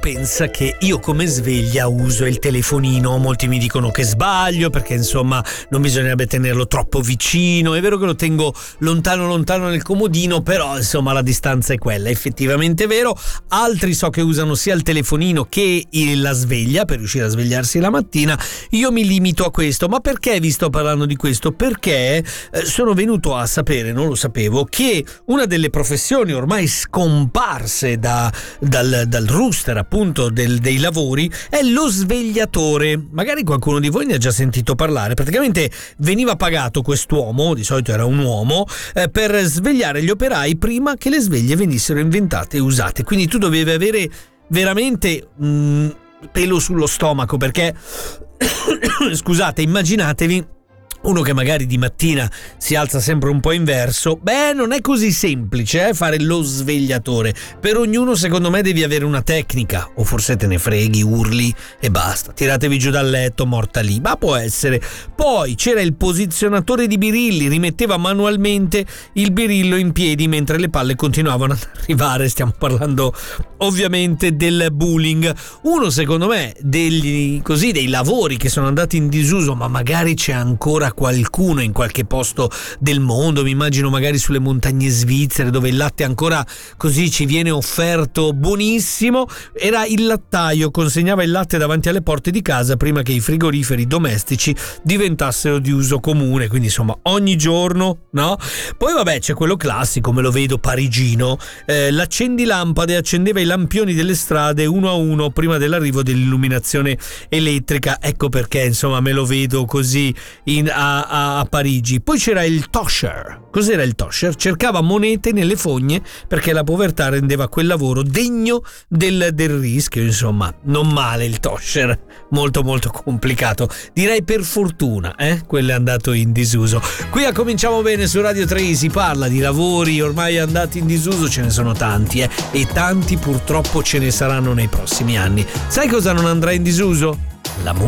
pensa che io come sveglia uso il telefonino. Molti mi dicono che sbaglio perché insomma non bisognerebbe tenerlo troppo vicino. È vero che lo tengo lontano nel comodino, però insomma la distanza è quella, effettivamente è vero. Altri so che usano sia il telefonino che la sveglia per riuscire a svegliarsi la mattina. Io mi limito a questo. Ma perché vi sto parlando di questo? Perché sono venuto a sapere, non lo sapevo, che una delle professioni ormai scomparse dal rooster appunto dei lavori è lo svegliatore. Magari qualcuno di voi ne ha già sentito parlare. Praticamente veniva pagato quest'uomo, di solito era un uomo, per svegliare gli operai prima che le sveglie venissero inventate e usate. Quindi tu dovevi avere veramente pelo sullo stomaco, perché scusate, immaginatevi uno che magari di mattina si alza sempre un po' in verso. Non è così semplice fare lo svegliatore. Per ognuno secondo me devi avere una tecnica, o forse te ne freghi, urli e basta, tiratevi giù dal letto, morta lì, ma può essere. Poi c'era il posizionatore di birilli, rimetteva manualmente il birillo in piedi mentre le palle continuavano ad arrivare. Stiamo parlando ovviamente del bullying. Uno secondo me dei lavori che sono andati in disuso, ma magari c'è ancora qualcuno in qualche posto del mondo, mi immagino magari sulle montagne svizzere dove il latte ancora così ci viene offerto buonissimo. Era il lattaio, consegnava il latte davanti alle porte di casa prima che i frigoriferi domestici diventassero di uso comune, quindi insomma ogni giorno, no? Poi vabbè c'è quello classico, me lo vedo parigino, l'accendilampade accendeva i lampioni delle strade uno a uno prima dell'arrivo dell'illuminazione elettrica. Ecco perché insomma me lo vedo così a Parigi. Poi c'era il tosher. Cos'era il tosher? Cercava monete nelle fogne perché la povertà rendeva quel lavoro degno del rischio. Insomma, non male il tosher, molto molto complicato. Direi per fortuna, quello è andato in disuso. Qui a Cominciamo Bene su Radio 3 si parla di lavori ormai andati in disuso, ce ne sono tanti, e tanti purtroppo ce ne saranno nei prossimi anni. Sai cosa non andrà in disuso? La